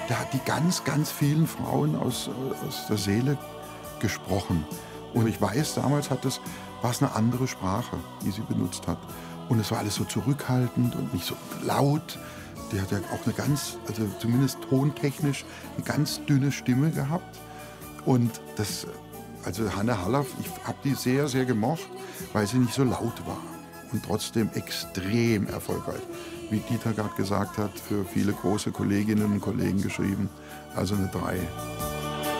der hat die ganz, ganz vielen Frauen aus der Seele gesprochen. Und ich weiß, damals war es eine andere Sprache, die sie benutzt hat. Und es war alles so zurückhaltend und nicht so laut. Der hat ja auch eine ganz, also zumindest tontechnisch, eine ganz dünne Stimme gehabt. Und also Hanne Haller, ich habe die sehr, sehr gemocht, weil sie nicht so laut war und trotzdem extrem erfolgreich. Wie Dieter gerade gesagt hat, für viele große Kolleginnen und Kollegen geschrieben, also eine 3.